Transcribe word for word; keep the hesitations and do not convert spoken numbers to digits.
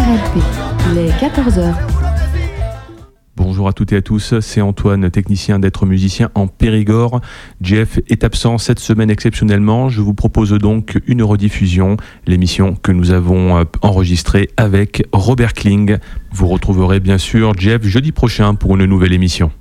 L P, il est quatorze heures. Bonjour à toutes et à tous, c'est Antoine, technicien d'être musicien en Périgord. Jeff est absent cette semaine exceptionnellement. Je vous propose donc une rediffusion, l'émission que nous avons enregistrée avec Robert Kling. Vous retrouverez bien sûr Jeff jeudi prochain pour une nouvelle émission.